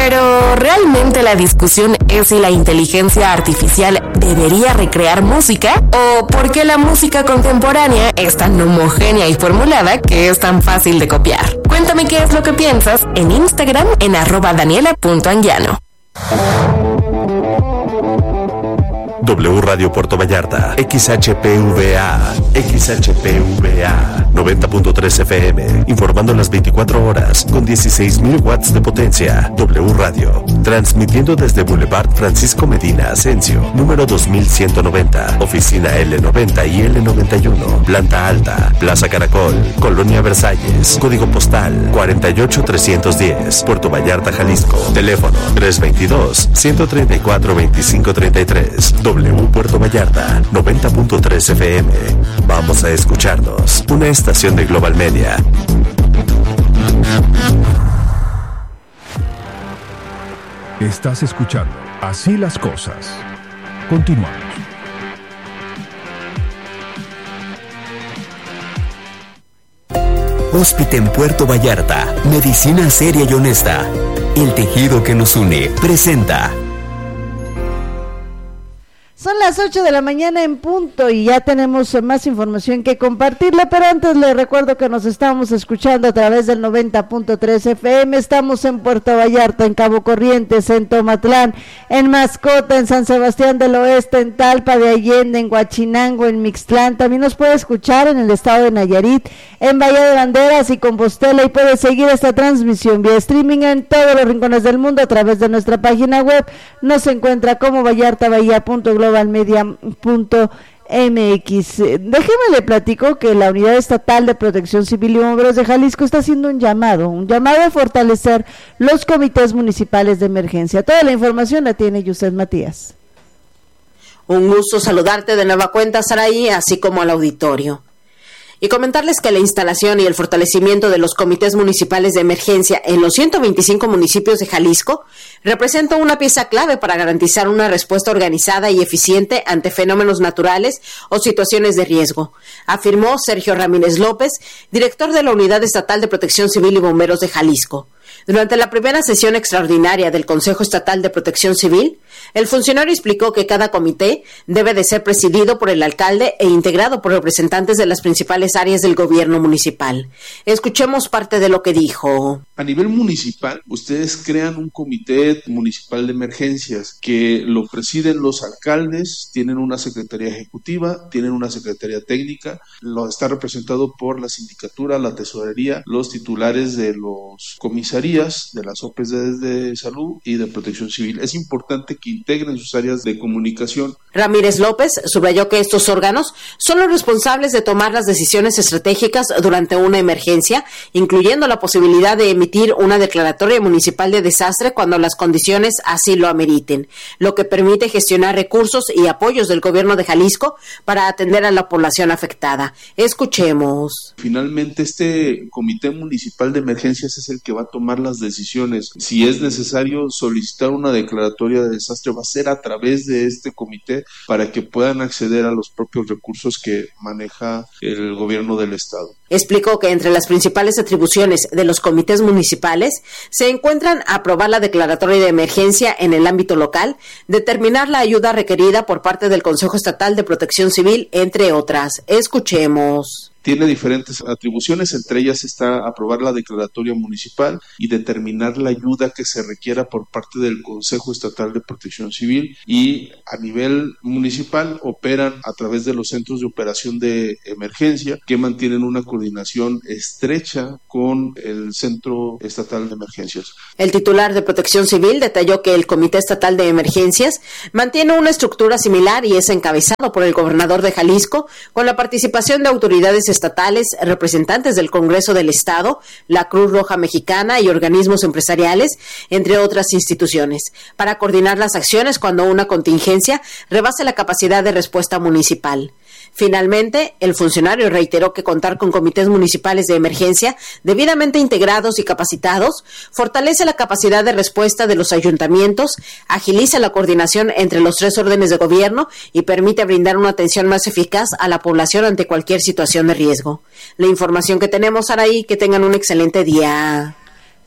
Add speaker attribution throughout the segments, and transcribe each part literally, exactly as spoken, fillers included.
Speaker 1: Pero ¿realmente la discusión es si la inteligencia artificial debería recrear música? ¿O por qué la música contemporánea es tan homogénea y formulada que es tan fácil de copiar? Cuéntame qué es lo que piensas en Instagram en arroba daniela punto anguiano.
Speaker 2: W Radio Puerto Vallarta, X H P V A, X H P V A, noventa punto tres F M, informando las veinticuatro horas, con dieciséis mil watts de potencia. W Radio, transmitiendo desde Boulevard Francisco Medina Asensio, número dos mil ciento noventa, oficina L noventa y L noventa y uno, planta alta, Plaza Caracol, Colonia Versalles, código postal cuarenta y ocho trescientos diez, Puerto Vallarta, Jalisco, teléfono tres veintidós, ciento treinta y cuatro, veinticinco treinta y tres. W Puerto Vallarta, noventa punto tres F M. Vamos a escucharnos. Una estación de Global Media.
Speaker 3: Estás escuchando Así las Cosas. Continuamos.
Speaker 4: Hóspite en Puerto Vallarta. Medicina seria y honesta. El tejido que nos une. Presenta.
Speaker 5: Son las ocho de la mañana en punto y ya tenemos más información que compartirle, pero antes les recuerdo que nos estamos escuchando a través del noventa punto tres F M, estamos en Puerto Vallarta, en Cabo Corrientes, en Tomatlán, en Mascota, en San Sebastián del Oeste, en Talpa de Allende, en Huachinango, en Mixtlán, también nos puede escuchar en el estado de Nayarit, en Bahía de Banderas y Compostela, y puede seguir esta transmisión vía streaming en todos los rincones del mundo a través de nuestra página web, nos encuentra como vallartabahía punto global media punto m x. Déjeme le platico que la Unidad Estatal de Protección Civil y Bomberos de Jalisco está haciendo un llamado, un llamado a fortalecer los comités municipales de emergencia. Toda la información la tiene Yusef Matías.
Speaker 6: Un gusto saludarte de nueva cuenta, Saraí, así como al auditorio. Y comentarles que la instalación y el fortalecimiento de los comités municipales de emergencia en los ciento veinticinco municipios de Jalisco representa una pieza clave para garantizar una respuesta organizada y eficiente ante fenómenos naturales o situaciones de riesgo, afirmó Sergio Ramírez López, director de la Unidad Estatal de Protección Civil y Bomberos de Jalisco. Durante la primera sesión extraordinaria del Consejo Estatal de Protección Civil, el funcionario explicó que cada comité debe de ser presidido por el alcalde e integrado por representantes de las principales áreas del gobierno municipal. Escuchemos parte de lo que dijo.
Speaker 7: A nivel municipal, ustedes crean un comité municipal de emergencias que lo presiden los alcaldes, tienen una secretaría ejecutiva, tienen una secretaría técnica, lo está representado por la sindicatura, la tesorería, los titulares de los comisarios de las O P S de salud y de protección civil. Es importante que integren sus áreas de comunicación.
Speaker 6: Ramírez López subrayó que estos órganos son los responsables de tomar las decisiones estratégicas durante una emergencia, incluyendo la posibilidad de emitir una declaratoria municipal de desastre cuando las condiciones así lo ameriten, lo que permite gestionar recursos y apoyos del gobierno de Jalisco para atender a la población afectada. Escuchemos.
Speaker 7: Finalmente, este comité municipal de emergencias es el que va a tomar las decisiones. Si es necesario solicitar una declaratoria de desastre, va a ser a través de este comité para que puedan acceder a los propios recursos que maneja el gobierno del estado.
Speaker 6: Explicó que entre las principales atribuciones de los comités municipales se encuentran aprobar la declaratoria de emergencia en el ámbito local, determinar la ayuda requerida por parte del Consejo Estatal de Protección Civil, entre otras. Escuchemos.
Speaker 7: Tiene diferentes atribuciones, entre ellas está aprobar la declaratoria municipal y determinar la ayuda que se requiera por parte del Consejo Estatal de Protección Civil, y a nivel municipal operan a través de los centros de operación de emergencia que mantienen una coordinación estrecha con el Centro Estatal de Emergencias.
Speaker 6: El titular de Protección Civil detalló que el Comité Estatal de Emergencias mantiene una estructura similar y es encabezado por el gobernador de Jalisco, con la participación de autoridades estatales, representantes del Congreso del Estado, la Cruz Roja Mexicana y organismos empresariales, entre otras instituciones, para coordinar las acciones cuando una contingencia rebase la capacidad de respuesta municipal. Finalmente, el funcionario reiteró que contar con comités municipales de emergencia debidamente integrados y capacitados fortalece la capacidad de respuesta de los ayuntamientos, agiliza la coordinación entre los tres órdenes de gobierno y permite brindar una atención más eficaz a la población ante cualquier situación de riesgo. La información que tenemos, Araí, que tengan un excelente día.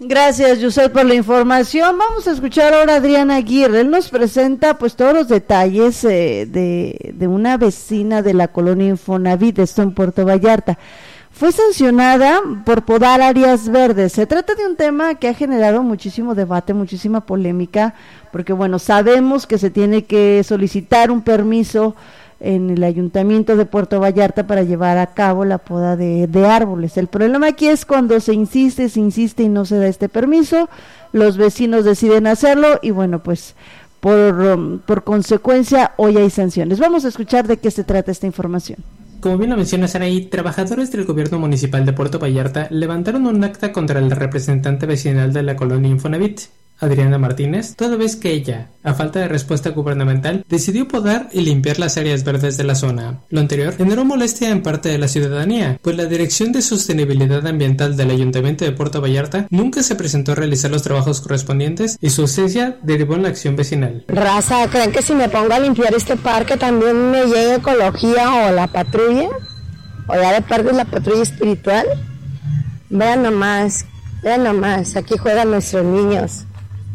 Speaker 5: Gracias, Yusef, por la información. Vamos a escuchar ahora a Adrián Aguirre. Él nos presenta pues todos los detalles eh, de, de una vecina de la colonia Infonavit, esto en Puerto Vallarta. Fue sancionada por podar áreas verdes. Se trata de un tema que ha generado muchísimo debate, muchísima polémica, porque bueno, sabemos que se tiene que solicitar un permiso en el Ayuntamiento de Puerto Vallarta para llevar a cabo la poda de, de árboles. El problema aquí es cuando se insiste, se insiste y no se da este permiso, los vecinos deciden hacerlo y bueno, pues por, um, por consecuencia hoy hay sanciones. Vamos a escuchar de qué se trata esta información.
Speaker 8: Como bien lo menciona Saraí, trabajadores del gobierno municipal de Puerto Vallarta levantaron un acta contra la representante vecinal de la colonia Infonavit, Adriana Martínez, toda vez que ella, a falta de respuesta gubernamental, decidió podar y limpiar las áreas verdes de la zona. Lo anterior generó molestia en parte de la ciudadanía, pues la Dirección de Sostenibilidad Ambiental del Ayuntamiento de Puerto Vallarta nunca se presentó a realizar los trabajos correspondientes y su ausencia derivó en la acción vecinal.
Speaker 9: Raza, ¿creen que si me pongo a limpiar este parque también me llega ecología o la patrulla? ¿O ya de parte de la patrulla espiritual? Vean nomás, vean nomás, aquí juegan nuestros niños.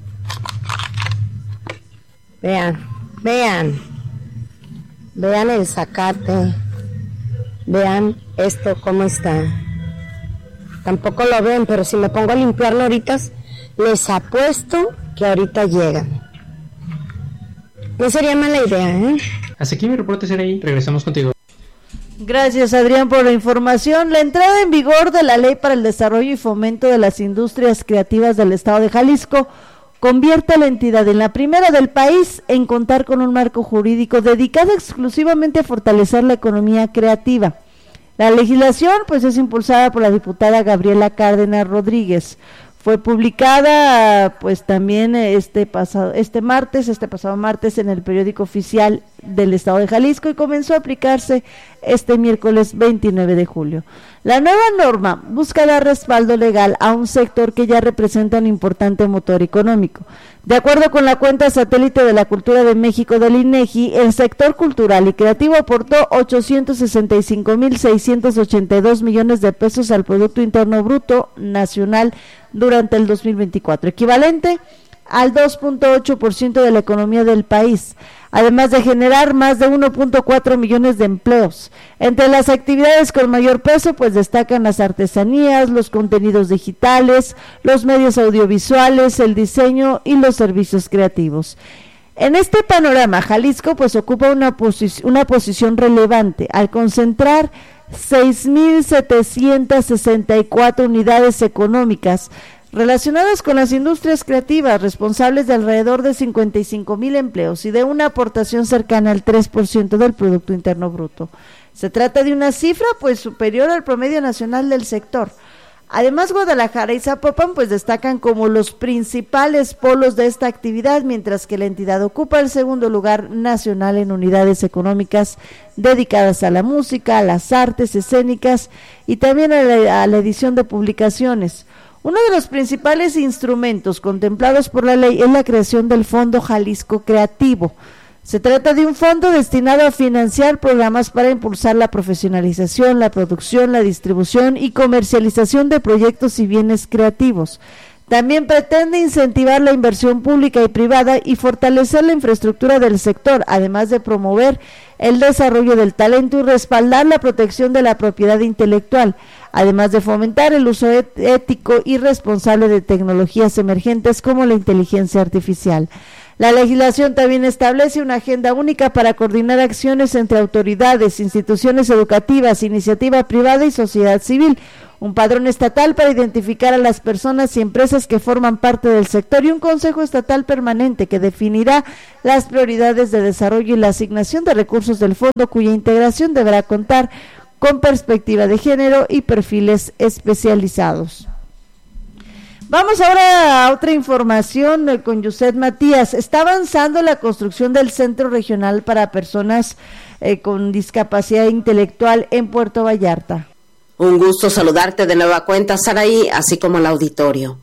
Speaker 9: Vean, vean, vean el zacate, vean esto cómo está. Tampoco lo ven, pero si me pongo a limpiarlo ahorita, les apuesto que ahorita llegan. No sería mala idea, ¿eh?
Speaker 8: Hasta aquí mi reporte, Saraí. Regresamos contigo.
Speaker 5: Gracias, Adrián, por la información. La entrada en vigor de la Ley para el Desarrollo y Fomento de las Industrias Creativas del Estado de Jalisco convierte a la entidad en la primera del país en contar con un marco jurídico dedicado exclusivamente a fortalecer la economía creativa. La legislación pues es impulsada por la diputada Gabriela Cárdenas Rodríguez. Fue publicada pues también este pasado este martes, este pasado martes en el periódico oficial del Estado de Jalisco y comenzó a aplicarse este miércoles veintinueve de julio. La nueva norma busca dar respaldo legal a un sector que ya representa un importante motor económico. De acuerdo con la cuenta satélite de la cultura de México del INEGI, el sector cultural y creativo aportó ochocientos sesenta y cinco mil seiscientos ochenta y dos millones de pesos al Producto Interno Bruto Nacional durante el dos mil veinticuatro, equivalente al dos punto ocho por ciento de la economía del país, además de generar más de uno punto cuatro millones de empleos. Entre las actividades con mayor peso, pues destacan las artesanías, los contenidos digitales, los medios audiovisuales, el diseño y los servicios creativos. En este panorama, Jalisco pues ocupa una, posi- una posición relevante al concentrar seis mil setecientos sesenta y cuatro unidades económicas relacionadas con las industrias creativas, responsables de alrededor de cincuenta y cinco mil empleos y de una aportación cercana al tres por ciento del Producto Interno Bruto. Se trata de una cifra pues superior al promedio nacional del sector. Además, Guadalajara y Zapopan pues destacan como los principales polos de esta actividad, mientras que la entidad ocupa el segundo lugar nacional en unidades económicas dedicadas a la música, a las artes escénicas y también a la, a la edición de publicaciones. Uno de los principales instrumentos contemplados por la ley es la creación del Fondo Jalisco Creativo. Se trata de un fondo destinado a financiar programas para impulsar la profesionalización, la producción, la distribución y comercialización de proyectos y bienes creativos. También pretende incentivar la inversión pública y privada y fortalecer la infraestructura del sector, además de promover el desarrollo del talento y respaldar la protección de la propiedad intelectual, además de fomentar el uso et- ético y responsable de tecnologías emergentes como la inteligencia artificial. La legislación también establece una agenda única para coordinar acciones entre autoridades, instituciones educativas, iniciativa privada y sociedad civil, un padrón estatal para identificar a las personas y empresas que forman parte del sector y un consejo estatal permanente que definirá las prioridades de desarrollo y la asignación de recursos del fondo, cuya integración deberá contar con perspectiva de género y perfiles especializados. Vamos ahora a otra información eh, con Yuset Matías. Está avanzando la construcción del Centro Regional para Personas eh, con Discapacidad Intelectual en Puerto Vallarta.
Speaker 6: Un gusto saludarte de nueva cuenta, Saraí, así como el auditorio.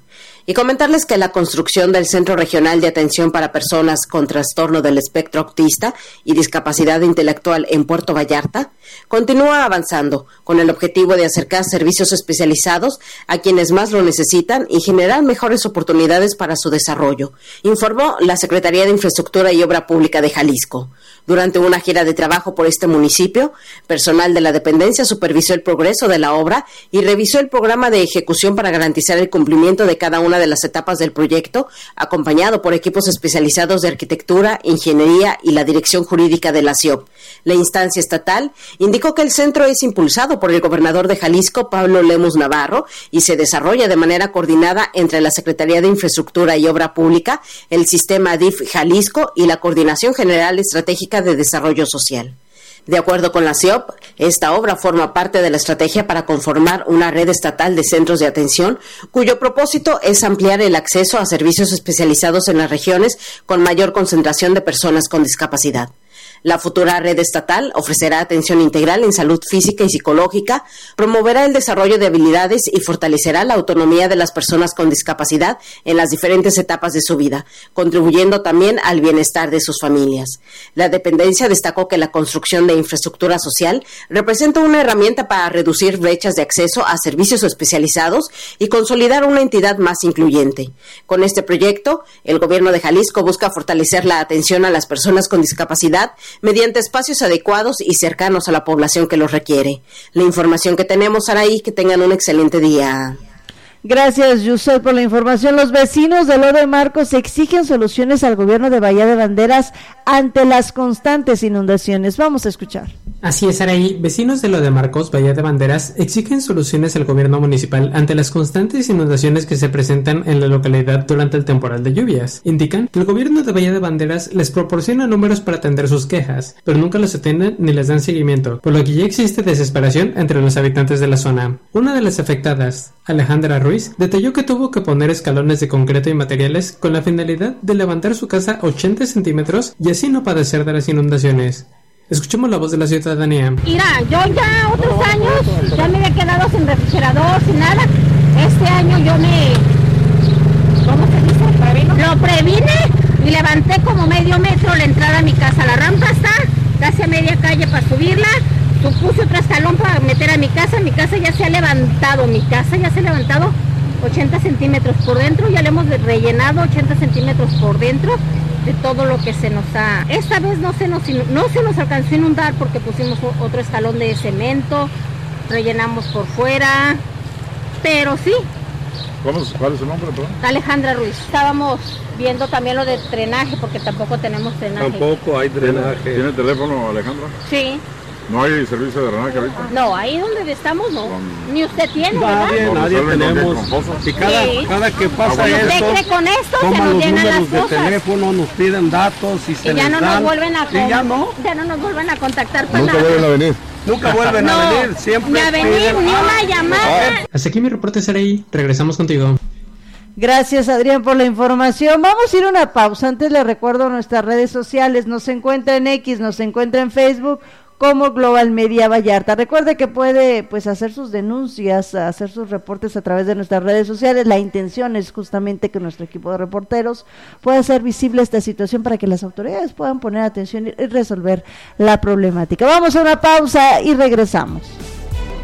Speaker 6: Y comentarles que la construcción del Centro Regional de Atención para Personas con Trastorno del Espectro Autista y Discapacidad Intelectual en Puerto Vallarta continúa avanzando con el objetivo de acercar servicios especializados a quienes más lo necesitan y generar mejores oportunidades para su desarrollo, informó la Secretaría de Infraestructura y Obra Pública de Jalisco. Durante una gira de trabajo por este municipio, personal de la dependencia supervisó el progreso de la obra y revisó el programa de ejecución para garantizar el cumplimiento de cada una de las etapas del proyecto, acompañado por equipos especializados de arquitectura, ingeniería y la dirección jurídica de la C I O P. La instancia estatal indicó que el centro es impulsado por el gobernador de Jalisco, Pablo Lemus Navarro, y se desarrolla de manera coordinada entre la Secretaría de Infraestructura y Obra Pública, el sistema D I F Jalisco y la Coordinación General Estratégica de Desarrollo Social. De acuerdo con la C I O P, esta obra forma parte de la estrategia para conformar una red estatal de centros de atención, cuyo propósito es ampliar el acceso a servicios especializados en las regiones con mayor concentración de personas con discapacidad. La futura red estatal ofrecerá atención integral en salud física y psicológica, promoverá el desarrollo de habilidades y fortalecerá la autonomía de las personas con discapacidad en las diferentes etapas de su vida, contribuyendo también al bienestar de sus familias. La dependencia destacó que la construcción de infraestructura social representa una herramienta para reducir brechas de acceso a servicios especializados y consolidar una entidad más incluyente. Con este proyecto, el gobierno de Jalisco busca fortalecer la atención a las personas con discapacidad mediante espacios adecuados y cercanos a la población que los requiere. La información que tenemos, Araí, que tengan un excelente día.
Speaker 5: Gracias, Yusel, por la información. Los vecinos de Lo de Marcos exigen soluciones al gobierno de Bahía de Banderas ante las constantes inundaciones. Vamos a escuchar.
Speaker 8: Así es, Araí. Vecinos de Lo de Marcos, Bahía de Banderas, exigen soluciones al gobierno municipal ante las constantes inundaciones que se presentan en la localidad durante el temporal de lluvias. Indican que el gobierno de Bahía de Banderas les proporciona números para atender sus quejas, pero nunca los atienden ni les dan seguimiento, por lo que ya existe desesperación entre los habitantes de la zona. Una de las afectadas, Alejandra Ruiz, detalló que tuvo que poner escalones de concreto y materiales con la finalidad de levantar su casa ochenta centímetros y así no padecer de las inundaciones. Escuchemos la voz de la ciudadanía.
Speaker 10: Mira, yo ya otros años ya me había quedado sin refrigerador, sin nada. Este año yo me... ¿Cómo se dice? ¿Previno? Lo previne y levanté como medio metro la entrada a mi casa. La rampa está casi a media calle para subirla. Supuse otro escalón para meter a mi casa. Mi casa ya se ha levantado. Mi casa ya se ha levantado ochenta centímetros por dentro. Ya le hemos rellenado ochenta centímetros por dentro de todo lo que se nos ha... Esta vez no se nos, no se nos alcanzó a inundar porque pusimos otro escalón de cemento, rellenamos por fuera, pero sí.
Speaker 11: ¿Cuál es, cuál es su nombre, perdón?
Speaker 10: Alejandra Ruiz. Estábamos viendo también lo de drenaje porque tampoco tenemos drenaje.
Speaker 11: Tampoco hay drenaje. ¿Tiene teléfono, Alejandra?
Speaker 10: Sí.
Speaker 11: ¿No hay servicio de drenaje ahorita?
Speaker 10: No, ahí donde estamos no. Con... Ni usted tiene, ¿verdad?
Speaker 12: Nadie, nadie tenemos. Y cada, sí. cada que pasa ah, bueno.
Speaker 10: ¿Usted cree con esto se nos llenan las cosas?
Speaker 12: De teléfono nos piden datos y, y se
Speaker 10: ya
Speaker 12: les
Speaker 10: no
Speaker 12: dan.
Speaker 10: nos vuelven a
Speaker 12: con... ya no.
Speaker 10: Ya no nos vuelven a contactar para
Speaker 11: Nunca
Speaker 10: nada.
Speaker 11: vuelven a venir.
Speaker 12: Nunca vuelven
Speaker 10: no,
Speaker 12: a venir. Siempre
Speaker 10: ni a venir, piden... ni una llamada.
Speaker 8: Hasta aquí mi reporte, Saraí. Regresamos contigo.
Speaker 5: Gracias, Adrián, por la información. Vamos a ir a una pausa. Antes les recuerdo nuestras redes sociales. Nos encuentra en X, nos encuentra en Facebook como Global Media Vallarta. Recuerde que puede pues hacer sus denuncias, hacer sus reportes a través de nuestras redes sociales. La intención es justamente que nuestro equipo de reporteros pueda hacer visible esta situación para que las autoridades puedan poner atención y resolver la problemática. Vamos a una pausa y regresamos.